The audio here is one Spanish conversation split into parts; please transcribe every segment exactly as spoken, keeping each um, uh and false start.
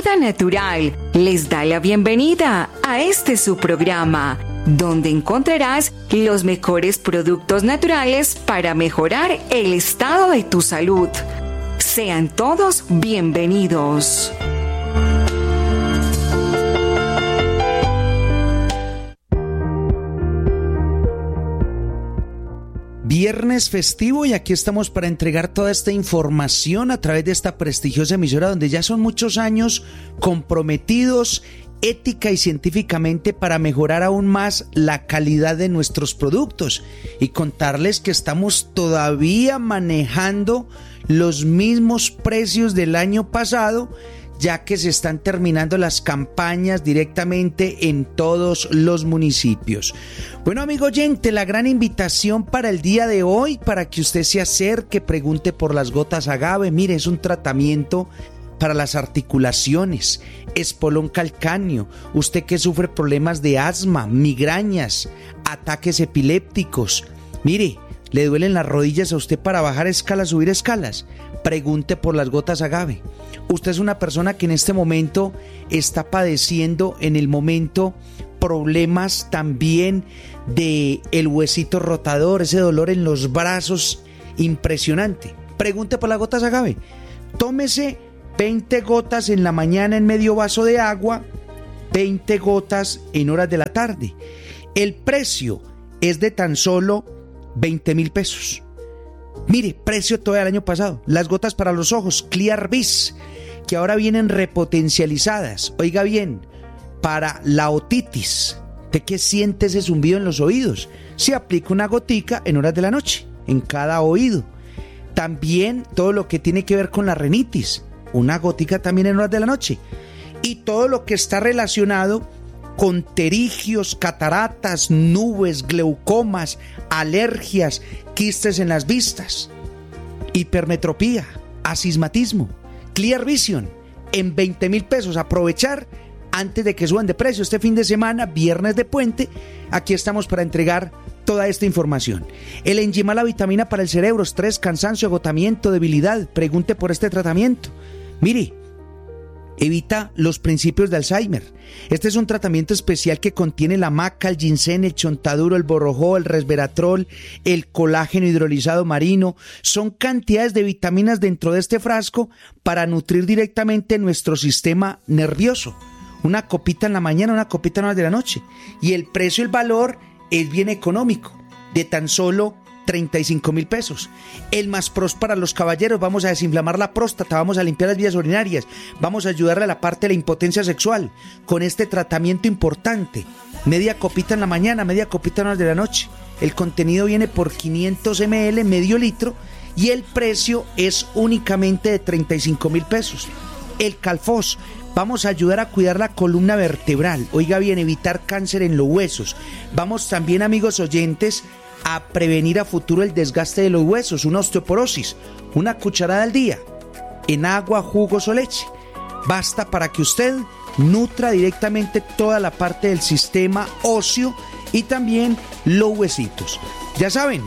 Vida Natural les da la bienvenida a este su programa, donde encontrarás los mejores productos naturales para mejorar el estado de tu salud. Sean todos bienvenidos. Viernes festivo y aquí estamos para entregar toda esta información a través de esta prestigiosa emisora donde ya son muchos años comprometidos ética y científicamente para mejorar aún más la calidad de nuestros productos y contarles que estamos todavía manejando los mismos precios del año pasado, ya que se están terminando las campañas directamente en todos los municipios. Bueno, amigo oyente, la gran invitación para el día de hoy, para que usted se acerque, pregunte por las gotas agave. Mire, es un tratamiento para las articulaciones, espolón calcáneo, usted que sufre problemas de asma, migrañas, ataques epilépticos. Mire, ¿le duelen las rodillas a usted para bajar escalas, subir escalas? Pregunte por las gotas agave. Usted es una persona que en este momento está padeciendo en el momento problemas también de el huesito rotador, ese dolor en los brazos impresionante. Pregunte por las gotas agave. Tómese veinte gotas en la mañana en medio vaso de agua, veinte gotas en horas de la tarde. El precio es de tan solo veinte mil pesos. Mire, precio todo el año pasado. Las gotas para los ojos, Clear Vis, que ahora vienen repotencializadas. Oiga bien, para la otitis, ¿de qué siente ese zumbido en los oídos? Se aplica una gotica en horas de la noche, en cada oído. También todo lo que tiene que ver con la rinitis, una gotica también en horas de la noche. Y todo lo que está relacionado con pterigios, cataratas, nubes, glaucomas, alergias, quistes en las vistas, hipermetropía, astigmatismo. Clear Vision en veinte mil pesos. Aprovechar antes de que suban de precio este fin de semana, viernes de puente. Aquí estamos para entregar toda esta información. El Enzyma, la vitamina para el cerebro, estrés, cansancio, agotamiento, debilidad. Pregunte por este tratamiento. Mire, evita los principios de Alzheimer. Este es un tratamiento especial que contiene la maca, el ginseng, el chontaduro, el borojó, el resveratrol, el colágeno hidrolizado marino. Son cantidades de vitaminas dentro de este frasco para nutrir directamente nuestro sistema nervioso. Una copita en la mañana, una copita en horas de la noche. Y el precio, el valor es bien económico, de tan solo treinta y cinco mil pesos. El Más Pros para los caballeros, vamos a desinflamar la próstata, vamos a limpiar las vías urinarias, vamos a ayudarle a la parte de la impotencia sexual con este tratamiento importante. Media copita en la mañana, media copita en horas de la noche. El contenido viene por quinientos mililitros, medio litro, y el precio es únicamente de treinta y cinco mil pesos. El Calfos, vamos a ayudar a cuidar la columna vertebral, oiga bien, evitar cáncer en los huesos. Vamos también, amigos oyentes, a prevenir a futuro el desgaste de los huesos, una osteoporosis, una cucharada al día, en agua, jugos o leche. Basta para que usted nutra directamente toda la parte del sistema óseo y también los huesitos. Ya saben,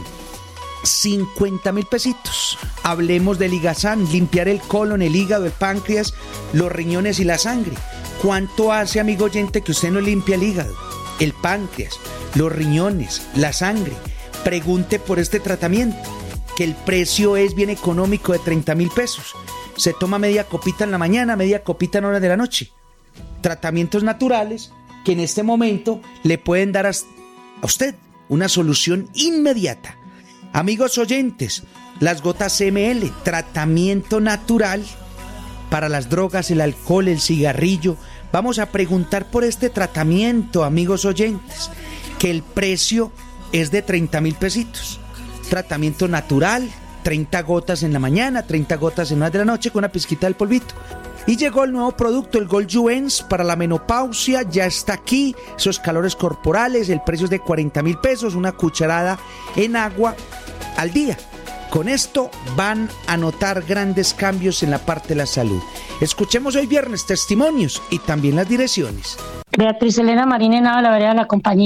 cincuenta mil pesitos. Hablemos del Ligazán, limpiar el colon, el hígado, el páncreas, los riñones y la sangre. ¿Cuánto hace, amigo oyente, que usted no limpia el hígado, el páncreas, los riñones, la sangre? Pregunte por este tratamiento, que el precio es bien económico, de treinta mil pesos. Se toma media copita en la mañana, media copita en horas de la noche. Tratamientos naturales que en este momento le pueden dar a usted una solución inmediata. Amigos oyentes, las gotas M L, tratamiento natural para las drogas, el alcohol, el cigarrillo. Vamos a preguntar por este tratamiento, amigos oyentes, que el precio es de treinta mil pesitos. Tratamiento natural, treinta gotas en la mañana, treinta gotas en horas de la noche con una pizquita del polvito. Y llegó el nuevo producto, el Gold Juens para la menopausia, ya está aquí, esos calores corporales, el precio es de cuarenta mil pesos, una cucharada en agua al día. Con esto van a notar grandes cambios en la parte de la salud. Escuchemos hoy viernes testimonios y también las direcciones. Beatriz Elena Marín Henao, la vereda de la compañía.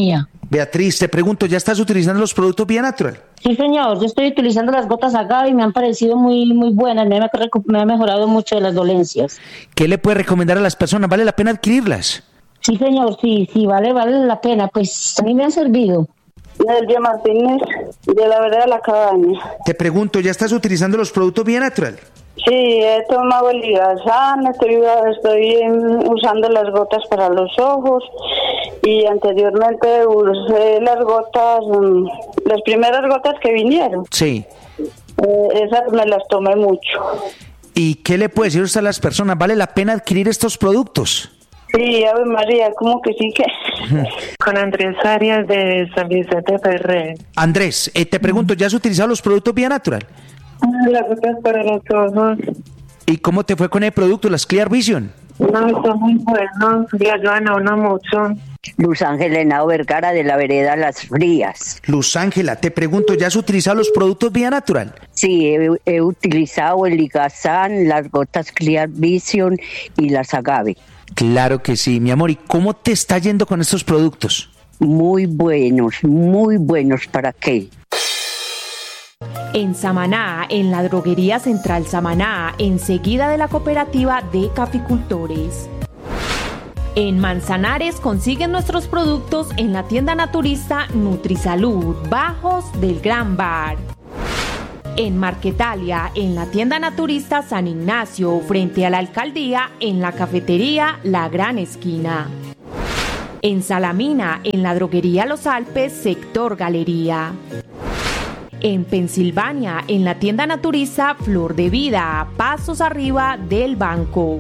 Beatriz, te pregunto, ¿ya estás utilizando los productos Vía Natural? Sí, señor, yo estoy utilizando las gotas Agave y me han parecido muy muy buenas, me ha, me ha mejorado mucho de las dolencias. ¿Qué le puedes recomendar a las personas? ¿Vale la pena adquirirlas? Sí, señor, sí, sí, vale, vale la pena, pues a mí me han servido. Nelvia Martínez, de la vereda La Cabaña. Te pregunto, ¿ya estás utilizando los productos Vía Natural? Sí, he tomado el Ligazán, estoy, estoy usando las gotas para los ojos y anteriormente usé las gotas, las primeras gotas que vinieron. Sí. Eh, esas me las tomé mucho. ¿Y qué le puede decir usted a las personas? ¿Vale la pena adquirir estos productos? Sí, Ave María, ¿cómo que sí que? Con Andrés Arias de San Vicente Ferrer. Andrés, eh, te pregunto, ¿ya has utilizado los productos Vía Natural? Las gotas para los ojos. ¿Y cómo te fue con el producto, las Clear Vision? No, son muy buenos, le ayudan a uno mucho. Luz Ángela Henao Vergara de la vereda Las Frías. Luz Ángela, te pregunto, ¿ya has utilizado los productos Vía Natural? Sí, he, he utilizado el Ligazán, las gotas Clear Vision y las Agave. Claro que sí, mi amor. ¿Y cómo te está yendo con estos productos? Muy buenos, muy buenos. ¿Para qué? En Samaná, en la droguería Central Samaná, enseguida de la cooperativa de caficultores. En Manzanares consiguen nuestros productos en la tienda naturista Nutrisalud, Bajos del Gran Bar. En Marquetalia, en la tienda naturista San Ignacio, frente a la alcaldía, en la cafetería La Gran Esquina. En Salamina, en la droguería Los Alpes, sector Galería. En Pensilvania, en la tienda naturista Flor de Vida, pasos arriba del banco.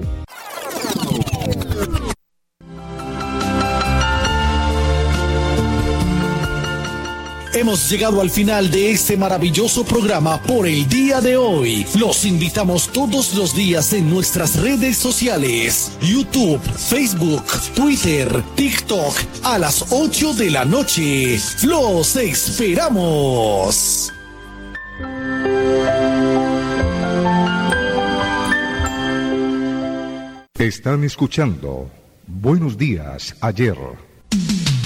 Hemos llegado al final de este maravilloso programa por el día de hoy. Los invitamos todos los días en nuestras redes sociales: YouTube, Facebook, Twitter, TikTok, a las ocho de la noche. ¡Los esperamos! Están escuchando Buenos Días, Ayer.